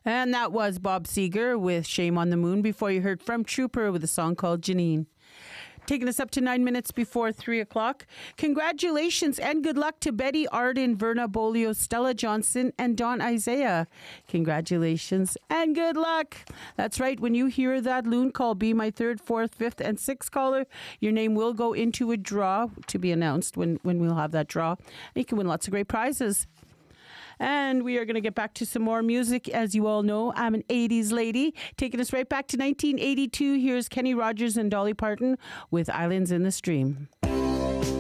And that was Bob Seger with Shame on the Moon. Before you heard from Trooper with a song called Janine. Taking us up to 9 minutes before 3 o'clock. Congratulations and good luck to Betty Arden, Verna Bolio, Stella Johnson, and Don Isaiah. Congratulations and good luck. That's right. When you hear that loon call, be my third, fourth, fifth, and sixth caller, your name will go into a draw to be announced when we'll have that draw. And you can win lots of great prizes. And we are going to get back to some more music. As you all know, I'm an 80s lady. Taking us right back to 1982. Here's Kenny Rogers and Dolly Parton with Islands in the Stream.